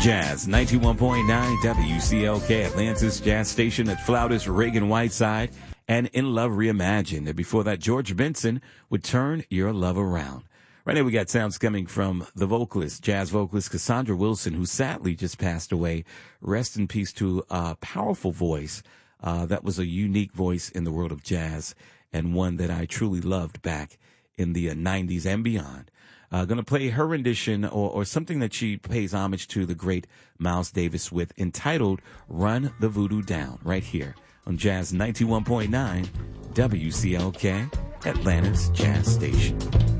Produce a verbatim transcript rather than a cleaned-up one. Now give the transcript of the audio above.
Jazz ninety-one point nine W C L K, Atlantis Jazz Station at flautist Reagan Whiteside and In Love Reimagined. And before that, George Benson would Turn Your Love Around. Right now we got sounds coming from the vocalist, jazz vocalist Cassandra Wilson, who sadly just passed away. Rest in peace to a powerful voice uh, that was a unique voice in the world of jazz and one that I truly loved back in the uh, nineties and beyond. Uh, going to play her rendition or, or something that she pays homage to the great Miles Davis with, entitled Run the Voodoo Down, right here on Jazz ninety-one point nine W C L K, Atlanta's Jazz Station.